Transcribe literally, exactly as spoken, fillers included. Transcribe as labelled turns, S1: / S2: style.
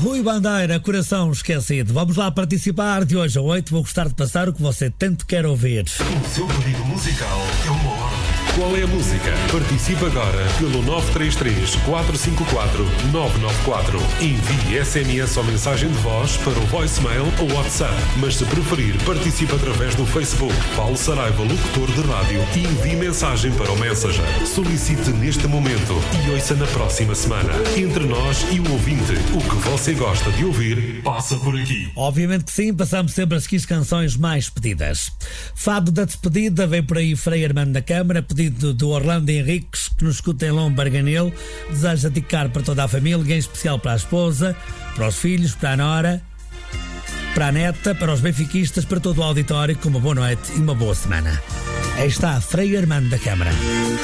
S1: Rui Bandeira, Coração Esquecido. Vamos lá participar de hoje a oito. Vou gostar de passar o que você tanto quer ouvir.
S2: O seu pedido musical é uma ordem.
S3: Qual é a música? Participe agora pelo nove três três, quatro cinco quatro, nove nove quatro. Envie S M S ou mensagem de voz para o voicemail ou WhatsApp. Mas se preferir, participe através do Facebook Paulo Saraiva, locutor de rádio, e envie mensagem para o Messenger. Solicite neste momento e ouça na próxima semana. Entre nós e o ouvinte, o que você gosta de ouvir
S2: Passa por aqui.
S1: Obviamente que sim, passamos sempre as quinze canções mais pedidas. Fado da despedida, vem por aí Frei Armando da Câmara, pedido do Orlando Henriques, que nos escuta em Lombarganel. Deseja dedicar para toda a família, em especial para a esposa, para os filhos, para a nora, para a neta, para os benfiquistas, para todo o auditório, com uma boa noite e uma boa semana. Aí está Frei Armando da Câmara.